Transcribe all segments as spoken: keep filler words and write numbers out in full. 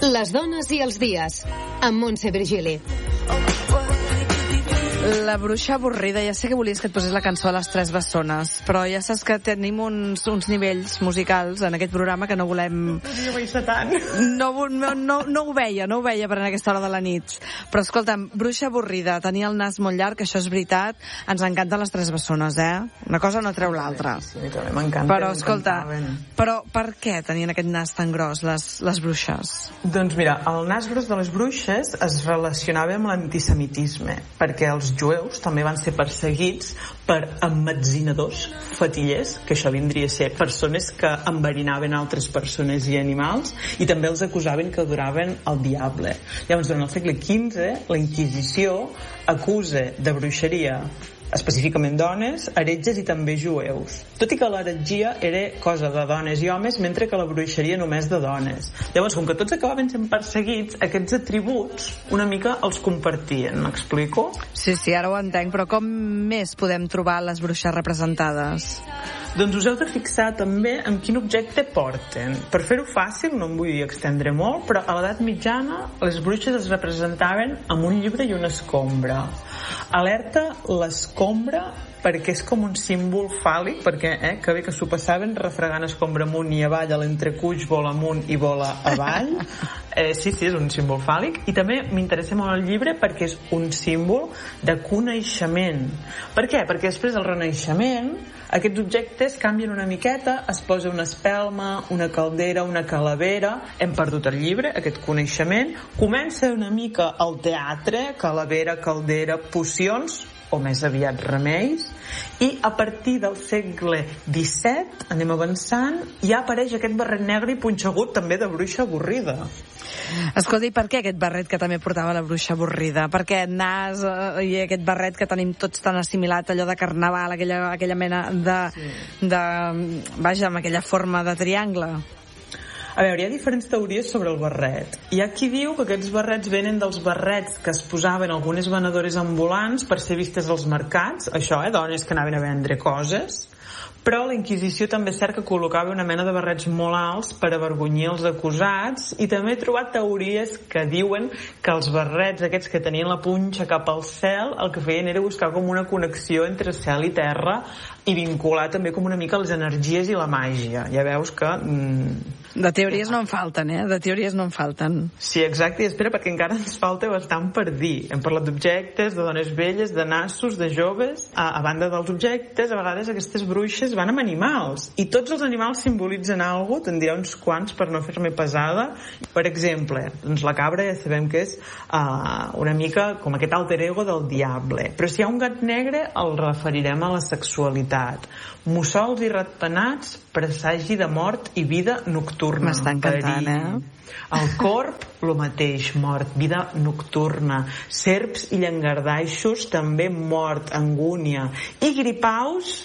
Les dones i els dies, amb Montse Virgili. La bruixa avorrida, ja sé que volies que et posés la cançó a les tres bessones, però ja saps que tenim uns, uns nivells musicals en aquest programa que no volem... No, no, no, no ho veia, no ho veia per en aquesta hora de la nit. Però escolta'm, bruixa avorrida, tenia el nas molt llarg, això és veritat, ens encanten les tres bessones, eh? Una cosa no treu l'altra. Sí, sí, també m'encanta. Però, escolta, però per què tenien aquest nas tan gros, les, les bruixes? Doncs mira, el nas gros de les bruixes es relacionava amb l'antisemitisme, perquè els jueus també van ser perseguits per emmetzinadors fatillers, que això vindria a ser persones que enverinaven altres persones i animals, i també els acusaven que adoraven el diable. Llavors, durant el segle quinze, la Inquisició acusa de bruixeria específicament dones, heretges i també jueus. Tot i que l'heretgia era cosa de dones i homes, mentre que la bruixeria només de dones. Llavors, com que tots acabaven sent perseguits, aquests atributs una mica els compartien, m'explico? Sí, sí, ara ho entenc, però com més podem trobar les bruixes representades? Doncs us heu de fixar també en quin objecte porten. Per fer-ho fàcil, no em vull extendre molt, però a l'edat mitjana les bruixes es representaven amb un llibre i una escombra. Alerta l'escombra perquè és com un símbol fàl·lic, perquè eh, que bé que s'ho passaven refregant escombra amunt i avall, a l'entrecuix vola amunt i vola avall. Eh, sí, sí, és un símbol fàl·lic. I també m'interessa molt el llibre perquè és un símbol de coneixement. Per què? Perquè després del Renaixement aquests objectes canvien una miqueta, es posa una espelma, una caldera, una calavera, hem perdut el llibre, aquest coneixement, comença una mica el teatre, calavera, caldera, pocions, o més aviat remeis, i a partir del segle disset, anem avançant, ja apareix aquest barret negre i punxegut també de bruixa avorrida. Escolta, i per què aquest barret que també portava la bruixa avorrida? Per què nas eh, i aquest barret que tenim tots tan assimilat, allò de carnaval, aquella, aquella mena de, sí. de... Vaja, amb aquella forma de triangle? A veure, hi ha diferents teories sobre el barret. Hi ha qui diu que aquests barrets venen dels barrets que es posaven algunes venedores ambulants per ser vistes als mercats, això, eh, dones que anaven a vendre coses, però la Inquisició també és cert que col·locava una mena de barrets molt alts per avergonyir els acusats, i també he trobat teories que diuen que els barrets aquests que tenien la punxa cap al cel el que feien era buscar com una connexió entre cel i terra i vincular també com una mica les energies i la màgia. Ja veus que... Mm, de teories no en falten, eh? De teories no en falten. Sí, exacte, i espera, perquè encara ens falta bastant per dir. Hem parlat d'objectes, de dones velles, de nassos, de joves. A, a banda dels objectes, a vegades aquestes bruixes van amb animals, i tots els animals simbolitzen alguna cosa, te'n diré uns quants per no fer-me pesada. Per exemple, doncs la cabra ja sabem que és uh, una mica com aquest alter ego del diable, però si hi ha un gat negre el referirem a la sexualitat. Mussols i ratpenats, presagi de mort i vida nocturna. M'està encantant, eh? El corp, lo mateix, mort, vida nocturna. Serps i llangardaixos, també mort, angúnia. I gripaus,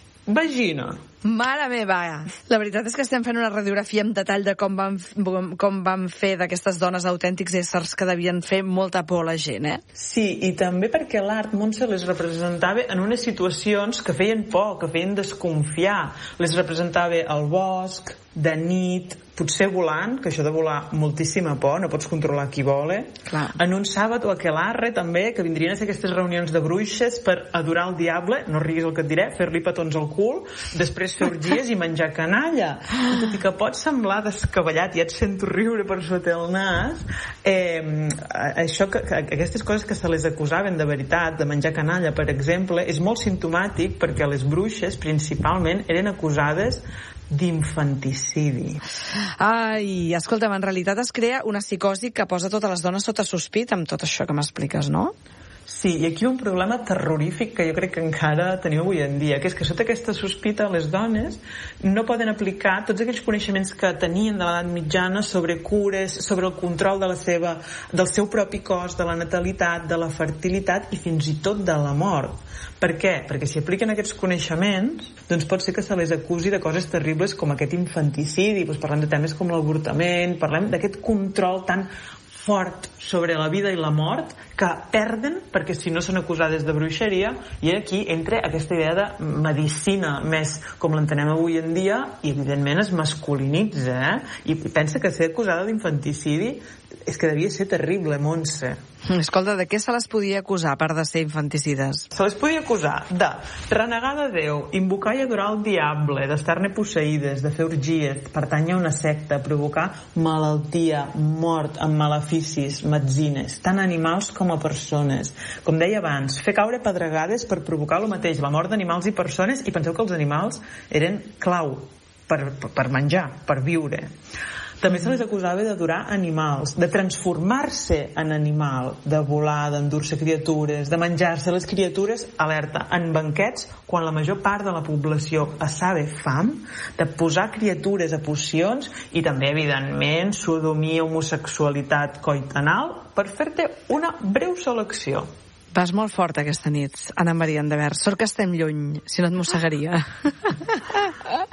vagina. Mare meva! La veritat és que estem fent una radiografia en detall de com van, com van fer d'aquestes dones autèntics éssers que devien fer molta por a la gent, eh? Sí, i també perquè l'art, Montse, les representava en unes situacions que feien por, que feien desconfiar. Les representava al bosc, de nit, potser volant, que això de volar moltíssima por, no pots controlar qui vola. Clar. En un sàbat o aquelarre també, que vindrien a ser aquestes reunions de bruixes per adorar el diable, no riguis el que et diré, fer-li petons al cul, després fer orgies i menjar canalla. I tot i que pot semblar descabellat, ja et sento riure per sota el nas, eh, això que, que aquestes coses que se les acusaven de veritat, de menjar canalla, per exemple, és molt simptomàtic perquè les bruixes principalment eren acusades d'infanticidi. Ai, escolta'm, en realitat es crea una psicosi que posa totes les dones sota sospit amb tot això que m'expliques, no? Sí, i aquí un problema terrorífic que jo crec que encara tenim avui en dia, que és que sota aquesta sospita les dones no poden aplicar tots aquells coneixements que tenien de l'edat mitjana sobre cures, sobre el control de la seva, del seu propi cos, de la natalitat, de la fertilitat i fins i tot de la mort. Per què? Perquè si apliquen aquests coneixements, doncs pot ser que se les acusi de coses terribles com aquest infanticidi, doncs parlem de temes com l'avortament, parlem d'aquest control tan fort sobre la vida i la mort que perden perquè si no són acusades de bruixeria, i aquí entra aquesta idea de medicina més com l'entenem avui en dia, i evidentment es masculinitza, eh? I pensa que ser acusada d'infanticidi és que devia ser terrible, Montse. Escolta, de què se les podia acusar a part de ser infanticides? Se les podia acusar de renegar de Déu, invocar i adorar el diable, d'estar-ne posseïdes, de fer orgies, pertànyer a una secta, provocar malaltia, mort amb maleficis, metzines, tant animals com a persones. Com deia abans, fer caure pedregades per provocar el mateix, la mort d'animals i persones, i penseu que els animals eren clau per, per menjar, per viure. També se les acusava d'adorar animals, de transformar-se en animal, de volar, d'endur-se criatures, de menjar-se les criatures, alerta, en banquets, quan la major part de la població passava fam, de posar criatures a pocions i també, evidentment, sodomia, homosexualitat, coit anal, per fer-te una breu selecció. Vas molt fort aquesta nit, Anna Maria Endevers. Sort que estem lluny, si no et mossegaria.